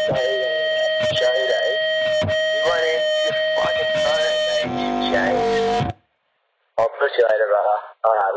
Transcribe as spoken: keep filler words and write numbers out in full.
So, Jody, you went in your fucking phone and changed. I'll push you later, brother. Alright.